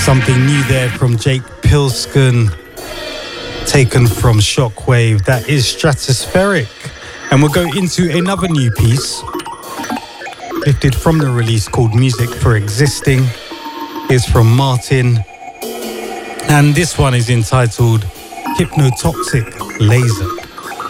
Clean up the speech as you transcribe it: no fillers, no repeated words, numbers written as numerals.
Something new there from Jake Pilsken, taken from Shockwave. That is Stratospheric. And we'll go into another new piece, lifted from the release called Music for Existing. It's from Martin. And this one is entitled Hypnotoxic Laser.